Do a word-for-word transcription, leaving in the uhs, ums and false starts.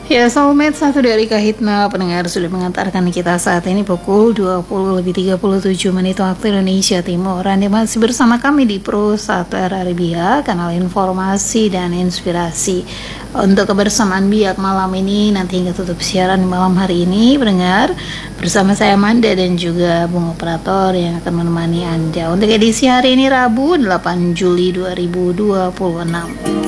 Ya, Soulmate satu dari Kahitna pendengar sudah mengantarkan kita saat ini pukul dua puluh lebih tiga puluh tujuh menit waktu Indonesia Timur. Anda masih bersama kami di Pro satu R Arabia, kanal informasi dan inspirasi. Untuk kebersamaan biak malam ini, nanti hingga tutup siaran di malam hari ini, pendengar, bersama saya Manda dan juga Bung Operator yang akan menemani Anda. Untuk edisi hari ini Rabu delapan Juli dua ribu dua puluh enam.